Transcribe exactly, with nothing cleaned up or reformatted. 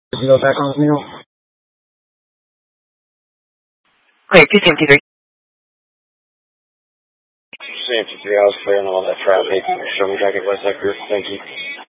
Can you go back on me? Clear, two seventy-three. seventy-three, I was clearing all that traffic. Show me back at West Side Group. Thank you.